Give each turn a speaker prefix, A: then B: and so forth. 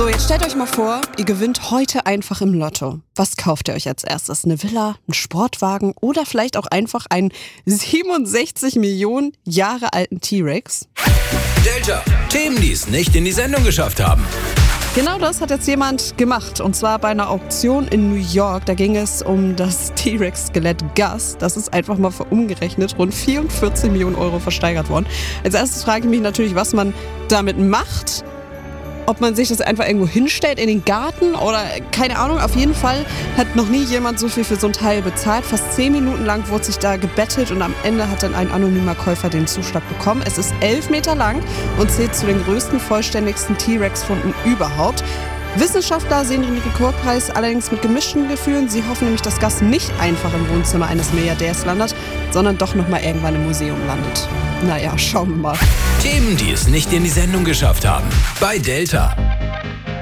A: So, jetzt stellt euch mal vor, ihr gewinnt heute einfach im Lotto. Was kauft ihr euch als erstes? Eine Villa, einen Sportwagen oder vielleicht auch einfach einen 67 Millionen Jahre alten T-Rex?
B: Delta, Themen, die es nicht in die Sendung geschafft haben.
A: Genau das hat jetzt jemand gemacht, und zwar bei einer Auktion in New York. Da ging es um das T-Rex-Skelett Gus. Das ist einfach mal umgerechnet rund 44 Millionen Euro versteigert worden. Als erstes frage ich mich natürlich, was man damit macht. Ob man sich das einfach irgendwo hinstellt in den Garten oder keine Ahnung. Auf jeden Fall hat noch nie jemand so viel für so ein Teil bezahlt. Fast 10 Minuten lang wurde sich da gebettelt und am Ende hat dann ein anonymer Käufer den Zuschlag bekommen. Es ist 11 Meter lang und zählt zu den größten, vollständigsten T-Rex-Funden überhaupt. Wissenschaftler sehen den Rekordpreis allerdings mit gemischten Gefühlen. Sie hoffen nämlich, dass Gus nicht einfach im Wohnzimmer eines Milliardärs landet, sondern doch nochmal irgendwann im Museum landet. Naja, schauen wir mal.
B: Themen, die es nicht in die Sendung geschafft haben. Bei Delta.